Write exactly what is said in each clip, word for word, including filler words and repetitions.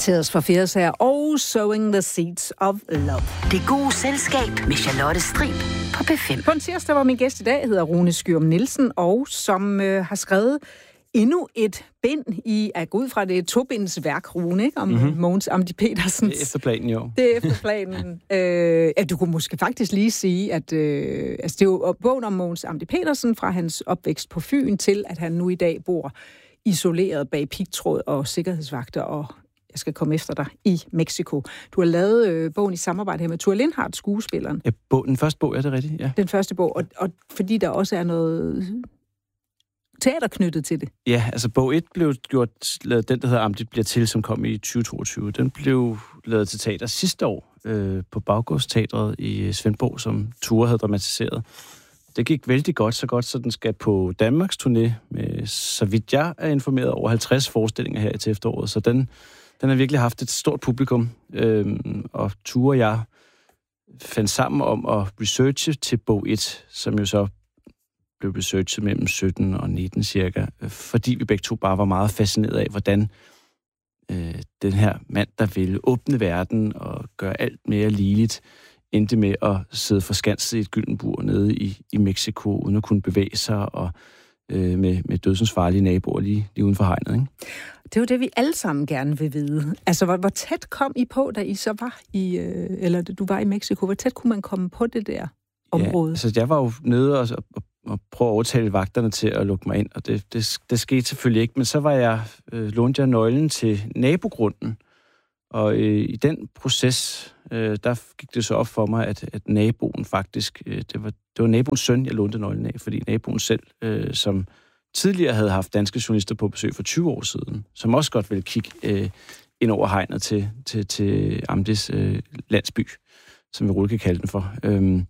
Tears for Fears her, og Sowing the Seeds of Love. Det gode selskab med Charlotte Strib på P fem. På en tirsdag, hvor min gæst i dag hedder Rune Skyum Nielsen, og som øh, har skrevet endnu et bind i, at gå ud fra det to-binds værk, Rune, ikke? Om mm-hmm. Mogens Amdi Petersens. Det er efter planen, jo. Det er efter planen. øh, at du kunne måske faktisk lige sige, at øh, altså, det er jo bogen om Mogens Amdi Petersen fra hans opvækst på Fyn til, at han nu i dag bor isoleret bag pigtråd og sikkerhedsvagter, og jeg skal komme efter dig i Mexico. Du har lavet øh, bogen i samarbejde her med Thure Lindhardt, skuespilleren. Ja, bog, den første bog, er det rigtigt? Ja. Den første bog, og, og fordi der også er noget teater knyttet til det. Ja, altså bog et blev gjort, den der hedder Amdi bliver til, som kom i tyve toogtyve. Den blev lavet til teater sidste år øh, på Baggårdsteatret i Svendborg, som Thure havde dramatiseret. Det gik vældig godt, så godt, så den skal på Danmarks turné med, så vidt jeg er informeret, over halvtreds forestillinger her til efteråret. Så den, den har virkelig haft et stort publikum. Øhm, og Thure og jeg fandt sammen om at researche til bog et, som jo så blev researchet mellem sytten og nitten cirka, fordi vi begge to bare var meget fascineret af, hvordan øh, den her mand, der ville åbne verden og gøre alt mere ligeligt, endte med at sidde forskanset i et gylden bur nede i, i Mexico, uden at kunne bevæge sig, og øh, med, med dødsensfarlige naboer lige, lige uden for hegnet, ikke? Det er jo det, vi alle sammen gerne vil vide. Altså, hvor, hvor tæt kom I på, da I så var i, øh, eller du var i Mexico? Hvor tæt kunne man komme på det der område? Ja, altså jeg var jo nede og, og, og prøve at overtale vagterne til at lukke mig ind, og det, det, det skete selvfølgelig ikke, men så var jeg, øh, lånte jeg nøglen til nabogrunden, og øh, i den proces, øh, der gik det så op for mig, at, at naboen faktisk, øh, det, var, det var naboens søn, jeg lånte nøglen af, fordi naboen selv, øh, som tidligere havde haft danske journalister på besøg for tyve år siden, som også godt ville kigge øh, ind over hegnet til, til, til Amdis øh, landsby, som vi roligt kan kalde den for. Øhm,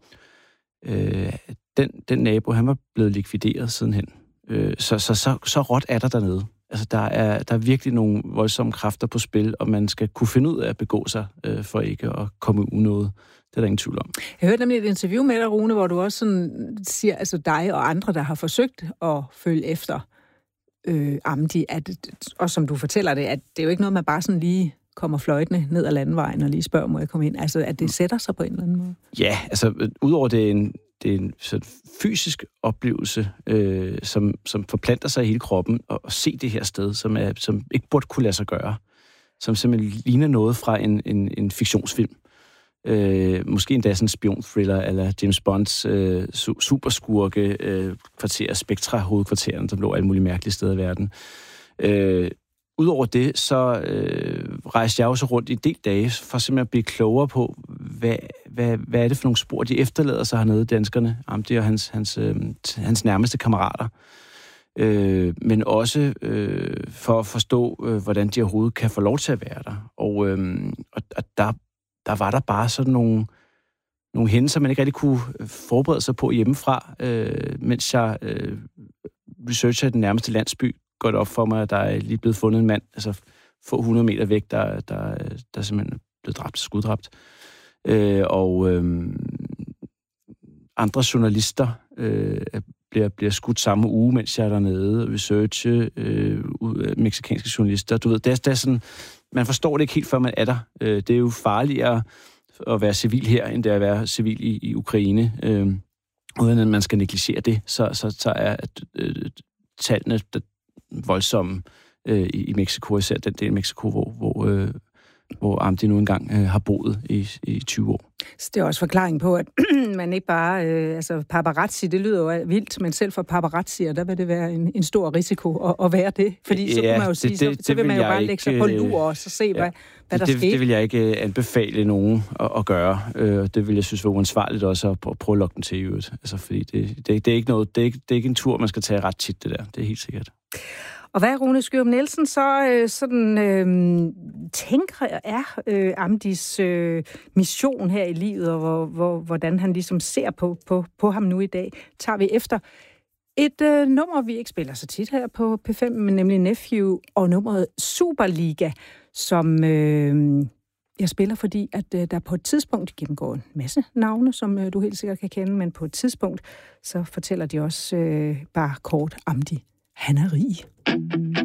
øh, den, den nabo, han var blevet likvideret sidenhen. Øh, så, så, så, så råt er der dernede. Altså, der er, der er virkelig nogle voldsomme kræfter på spil, og man skal kunne finde ud af at begå sig, øh, for ikke at komme unådet. Det er der ingen tvivl om. Jeg hørte nemlig et interview med dig, Rune, hvor du også sådan siger, altså dig og andre, der har forsøgt at følge efter øh, Amdi, at, og som du fortæller det, at det er jo ikke noget, man bare sådan lige kommer fløjtende ned ad landevejen og lige spørger, må jeg komme ind? Altså, at det sætter sig på en eller anden måde? Ja, altså, udover det er en, det er en sådan fysisk oplevelse, øh, som, som forplanter sig i hele kroppen, og, og se det her sted, som, er, som ikke burde kunne lade sig gøre, som simpelthen ligner noget fra en, en, en fiktionsfilm. Øh, måske endda sådan en spionthriller, eller James Bonds øh, su- superskurke øh, kvarter, Spectra-hovedkvarteren, som lå alle mulige mærkelige steder i verden. Øh, Udover det, så øh, rejste jeg også rundt i en del dage, for simpelthen at blive klogere på, hvad, hvad, hvad er det for nogle spor, de efterlader sig hernede, danskerne, Amdi og hans, hans, øh, hans nærmeste kammerater. Øh, men også øh, for at forstå, øh, hvordan de overhovedet kan få lov til at være der. Og, øh, og, og der, der var der bare sådan nogle, nogle hændelser, man ikke rigtig kunne forberede sig på hjemmefra, øh, mens jeg øh, researchede den nærmeste landsby. Godt op for mig, at der er lige blevet fundet en mand, altså få hundrede meter væk, der, der, der simpelthen er blevet dræbt, skuddræbt. Øh, og øh, andre journalister øh, bliver, bliver skudt samme uge, mens jeg er dernede og researche øh, mexikanske journalister. Du ved, det er, det er sådan, man forstår det ikke helt, før man er der. Øh, det er jo farligere at være civil her, end det er at være civil i, i Ukraine. Øh, uden at man skal negligere det, så, så, så er øh, tallene voldsomme øh, i, i Mexico, især den del af Mexico, hvor, hvor, øh, hvor Amdi nu engang øh, har boet i, i tyve år. Så det er også forklaring på, at man ikke bare, øh, altså paparazzi, det lyder jo vildt, men selv for paparazzier, der vil det være en, en stor risiko at, at være det, fordi ja, så kunne man jo sige, det, det, så, så vil man jo bare lægge sig på lur og så se, ja, hvad, hvad der det, sker. Det vil jeg ikke anbefale nogen at, at gøre. Øh, det vil jeg synes var uansvarligt også at prøve at lokke dem til i øvrigt. Altså, fordi det, det, det, er ikke noget, det, er ikke, det er ikke en tur, man skal tage ret tit, det der. Det er helt sikkert. Og hvad Rune Skyum Nielsen så øh, sådan øh, tænker er øh, Amdis øh, mission her i livet, og hvor, hvor, hvordan han ligesom ser på, på, på ham nu i dag, tager vi efter et øh, nummer, vi ikke spiller så tit her på P fem, men nemlig Nephew, og nummeret Superliga, som øh, jeg spiller, fordi at øh, der på et tidspunkt gennemgår en masse navne, som øh, du helt sikkert kan kende, men på et tidspunkt, så fortæller de også øh, bare kort Amdi. Han er rig.